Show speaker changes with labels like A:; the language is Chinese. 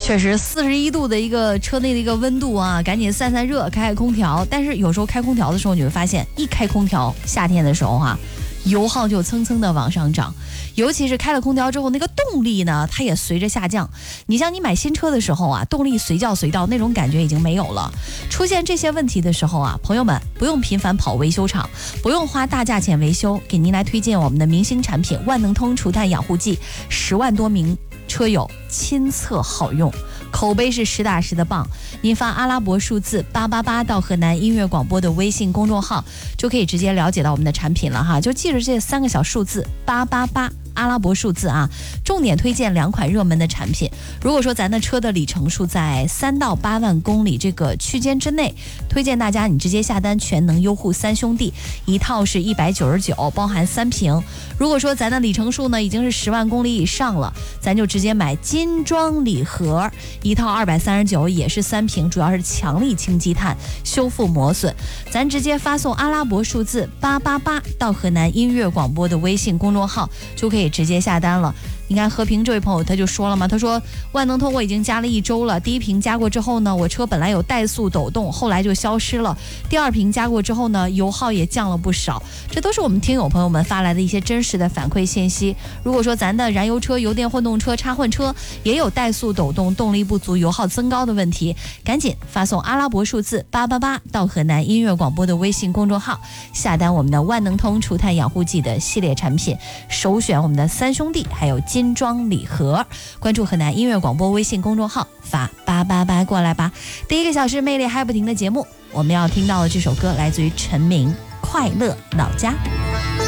A: 确实41度的一个车内的一个温度啊，赶紧散散热，开空调。但是有时候开空调的时候，你会发现，一开空调，夏天的时候油耗就蹭蹭的往上涨，尤其是开了空调之后，那个动力呢，它也随着下降。你像你买新车的时候动力随叫随到，那种感觉已经没有了。出现这些问题的时候朋友们不用频繁跑维修厂，不用花大价钱维修，给您来推荐我们的明星产品万能通除碳养护剂，10万多名车友亲测好用，口碑是实打实的棒。您发阿拉伯数字888到河南音乐广播的微信公众号，就可以直接了解到我们的产品了就记着这3个小数字888。阿拉伯数字重点推荐2款热门的产品。如果说咱的车的里程数在3到8万公里这个区间之内，推荐大家你直接下单全能优护三兄弟，一套是199，包含3瓶。如果说咱的里程数呢已经是10万公里以上了，咱就直接买金装礼盒，一套239，也是3瓶，主要是强力清积碳，修复磨损。咱直接发送阿拉伯数字888到河南音乐广播的微信公众号，就可以直接下单了。你看和平这位朋友他就说了嘛，他说万能通我已经加了1周了，第1瓶加过之后呢，我车本来有怠速抖动，后来就消失了。第2瓶加过之后呢，油耗也降了不少。这都是我们听友朋友们发来的一些真实的反馈信息。如果说咱的燃油车、油电混动车、插混车也有怠速抖动、动力不足、油耗增高的问题，赶紧发送阿拉伯数字888到河南音乐广播的微信公众号，下单我们的万能通除碳养护剂的系列产品，首选我们的3兄弟还有金装礼盒。关注河南音乐广播微信公众号，发888过来吧。第1个小时魅力嗨不停的节目，我们要听到的这首歌来自于陈明，快乐老家。